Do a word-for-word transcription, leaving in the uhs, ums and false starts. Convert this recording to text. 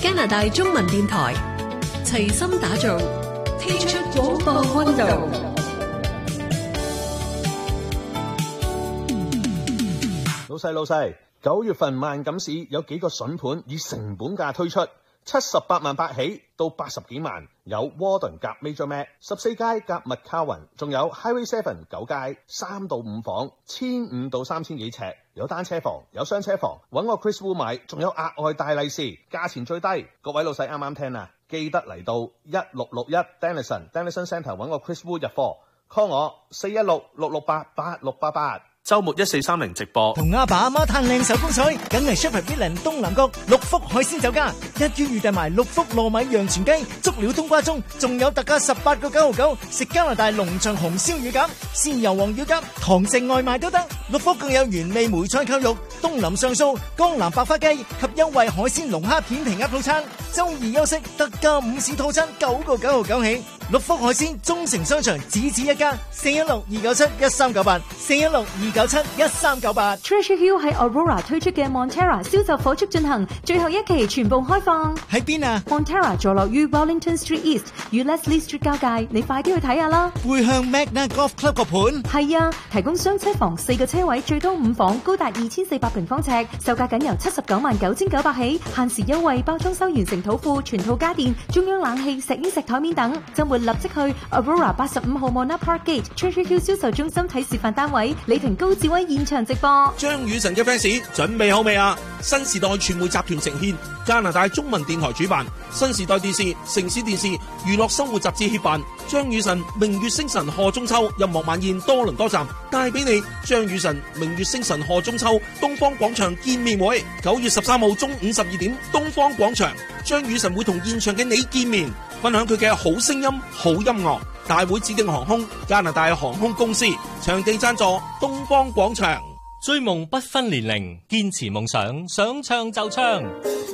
加拿大中文電台齊心打造聽出廣播溫度。 老細老細，九月份萬錦市有幾個筍盤以成本價推出，七十八萬八起到八十幾萬，有 Warden 夾 Major Mac 十四街夾 McCowan，仲有 Highway Seven 九街三到五房，千五到三千幾尺，有單車房，有雙車房，揾我 Chris Wu 買，仲有額外大利是，價錢最低。各位老細啱啱聽啊，記得嚟到一六六一 Denison Denison Centre 揾我 Chris Wu 入貨 ，call 我四一六六六八八六八八。周末一四三零直播， 同阿爸阿媽嘆靚手風水，梗係 Shepherd Villan 東南角六福海鮮酒家，一於預訂埋六福糯米洋全雞、足料冬瓜盅，仲有特價十八個九毫九，食加拿大龍翔紅燒乳鴿、鮮油黃乳鴿，堂食外賣都得。六福更有原味梅菜扣肉、東林上素、江南百花雞及優惠海鮮龍蝦片皮鴨套餐。周二休息特價午市套餐九個九毫九起。六福海鮮中城商場只此一家，四一六二九七一三九八，四一六二九七一三九八。 Treasure Hill 喺 Aurora 推出嘅 Montera 銷售火速進行，最後一期全部開放。 喺邊啊 ？Montera 坐落於 Wellington Street East 與 Leslie Street 交界，你快啲去睇下啦。 背向 Magna Golf Club 個盤。 係啊，提供雙車房四個車位，最多五房，高達二千四百平方尺，售價僅由七十九萬九千九百起，限時優惠，包裝修完成土庫，全套家電、中央冷氣、石英石台面等。周末立即去 Aurora 八十五號 Mona Park Gate Treasure Hill 銷售中心睇示範單位，李婷高志威現場直播。 張雨晨嘅 fans 準備好未啊？新時代傳媒集團呈獻，加拿大中文電台主辦，新時代電視、城市電視、娛樂生活雜誌協辦，張雨晨明月星辰賀中秋音樂晚宴多倫多站帶俾你張雨晨明月星辰賀中秋東方廣場見面會，九月十三號中午十二點東方廣場，張雨晨會同現場嘅你見面，分享佢嘅好聲音好音樂。大會指定航空加拿大航空公司，場地贊助東方廣場。 追夢不分年齡，堅持夢想，想唱就唱。